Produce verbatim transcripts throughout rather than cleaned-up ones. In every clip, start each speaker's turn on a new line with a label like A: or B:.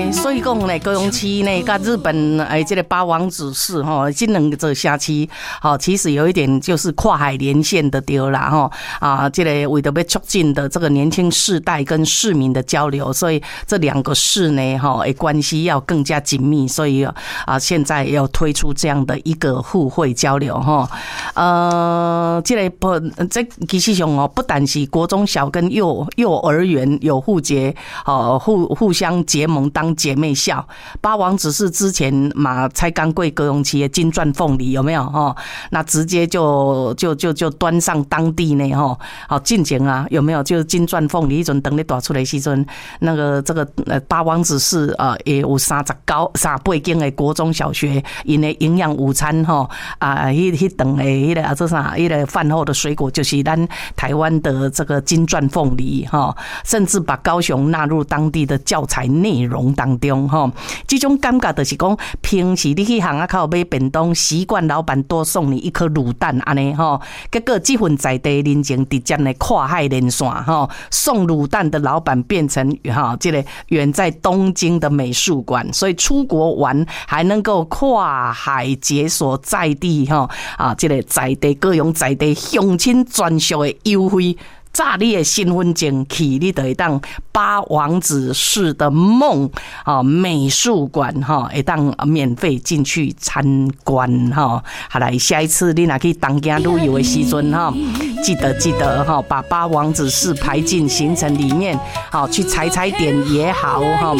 A: 嘿，所以讲呢，高雄市呢，跟日本诶，这个八王子市哈，这两个辖区，好，其实有一点就是跨海连线的对啦哈啊，这个为了要促进的这个年轻世代跟市民的交流，所以这两个市呢，哈，诶，关系要更加紧密，所以啊，现在要推出这样的一个互惠交流哈，呃，这个不，这其实上哦，不但是国中小跟幼幼儿园有互结，哦，互互相结盟当姐妹校。八王子是之前嘛才刚过高雄市的金钻凤梨有没有哈？那直接就就就就端上当地呢哈，好进前啊有没有？就是金钻凤梨一阵等你打出来时阵，那个这个呃八王子市啊也有三十九三八间的国中小学，因的营养午餐哈啊，迄迄顿的迄个啊这啥迄个饭后的水果就是咱台湾的这个金钻凤梨哈，甚至把高雄纳入当地的教材内容当中哈。这种感觉就是讲，平时你去巷仔口买便当，习惯老板多送你一颗卤蛋安尼哈，结果这份在地人情直接的跨海连线哈，送卤蛋的老板变成哈这个远在东京的美术馆，所以出国玩还能够跨海解锁在地哈啊，这个在地各用在地乡亲专属的优惠。炸你的身份证去，你就会当八王子市的梦啊美术馆哈，会当免费进去参观哈。好来，下一次你若去东京旅游的时阵哈，记得记得哈，把八王子市排进行程里面，好去踩踩点也好哈。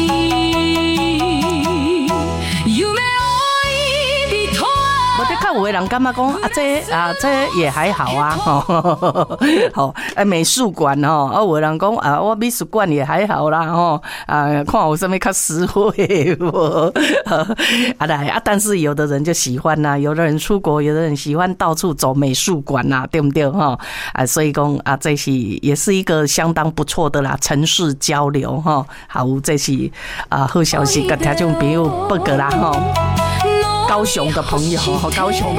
A: 有的人感觉讲啊，这啊这也还好啊，吼，好，哎，美术馆吼，啊，有的人讲啊，我美术馆也还好啦，吼，啊，看有什么较实惠无，啊来啊，但是有的人就喜欢呐、啊，有的人出国，有的人喜欢到处走美术馆呐、啊，对不对哈？啊，所以讲啊，这是也是一个相当不错的啦，城市交流哈，好，这是啊好消息，跟听众朋友报告啦哈。高雄的朋友，高雄。